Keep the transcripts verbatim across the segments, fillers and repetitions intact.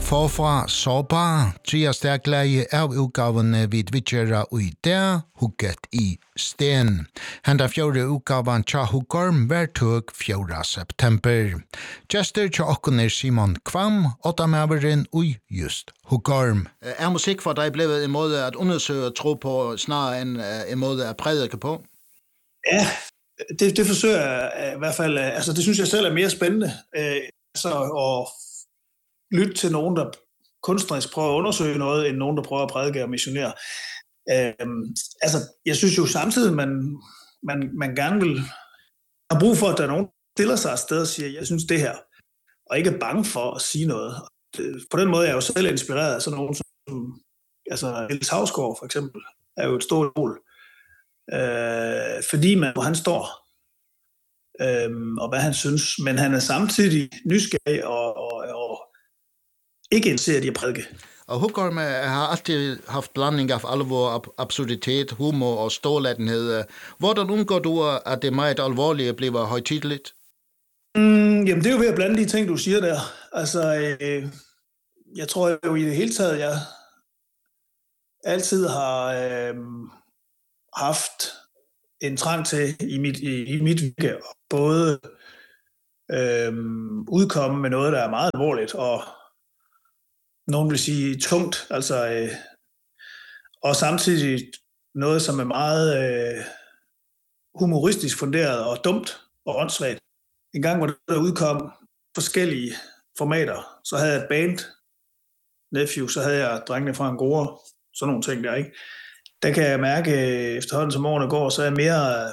Forfra sårbar, tre stærkleie av utgavene vid vidgjøra ui der, hugget i sten. Henda fjore utgavan tja Huggorm vertug fjora september. Gjester tja okkon er Simon Kvam, åttamaveren ui just Huggorm. Er musik for dig blevet en måde at undersøge og tro på, snarere end en måde at prædike på? Ja, det, det forsøger jeg i hvert fald, altså det synes jeg selv er mere spændende, øh, altså at lytte til nogen, der kunstnerisk prøver at undersøge noget, end nogen, der prøver at prædike og missionere. Øh, altså, jeg synes jo samtidig, man, man, man gerne vil have brug for, at der er nogen, der stiller sig et sted og siger, jeg synes det her, og ikke er bange for at sige noget. På den måde er jeg jo selv inspireret af sådan nogen som, altså Niels Hausgaard for eksempel, er jo et stort mål. Øh, fordi man, hvor han står, øh, og hvad han synes, men han er samtidig nysgerrig og, og, og ikke interesseret i at prædike. Og Huggorm har altid haft blanding af alvor, absurditet, humor og storladenhed. Hvordan undgår du, at det meget alvorlige bliver højtideligt? Mm, jamen det er jo ved at blande de ting, du siger der. Altså, øh, jeg tror jo i det hele taget, jeg altid har øh, haft en trang til i mit, i, i mit virke, både øh, udkomme med noget, der er meget alvorligt, og nogen vil sige tungt, altså, øh, og samtidig noget, som er meget øh, humoristisk funderet og dumt og åndssvagt. En gang, hvor der udkom forskellige formater, så havde jeg et band, Nephew, så havde jeg drengene fra Angora, sådan nogle ting der, ikke? Der kan jeg mærke, efterhånden som årene går, så er jeg mere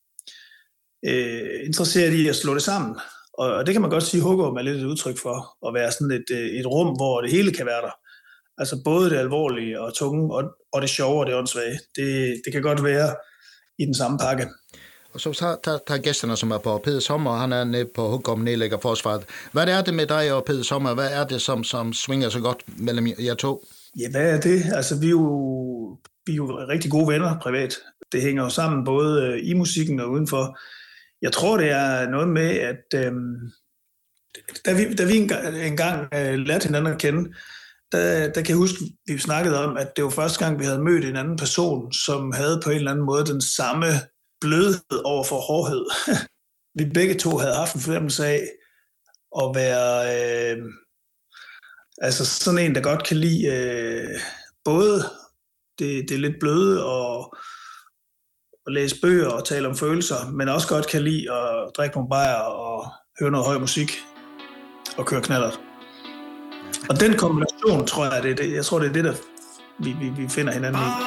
øh, interesseret i at slå det sammen. Og det kan man godt sige, Huggorm er lidt et udtryk for, at være sådan et, et rum, hvor det hele kan være der. Altså både det alvorlige og tunge, og, og det sjove og det åndssvage. Det, det kan godt være i den samme pakke. Og så tager, tager gæsterne, som er på Peder Sommer, han er nede på Huggorm nedlægger forsvaret. Hvad er det med dig og Peder Sommer? Hvad er det, som, som svinger så godt mellem jer to? Ja, hvad er det? Altså, vi er jo, vi er jo rigtig gode venner privat. Det hænger jo sammen både i musikken og udenfor. Jeg tror, det er noget med, at øhm, da vi, da vi engang, engang øh, lærte hinanden at kende, der, der kan jeg huske, vi snakkede om, at det var første gang, vi havde mødt en anden person, som havde på en eller anden måde den samme blødhed over for hårdhed. Vi begge to havde haft en fornemmelse af at være øh, altså sådan en, der godt kan lide øh, både det, det lidt bløde og at læse bøger og tale om følelser, men også godt kan lide at drikke nogle bajer og høre noget høj musik og køre knallert. Og den kombination, tror jeg, det er det, jeg tror, det er det, der vi, vi, vi finder hinanden i.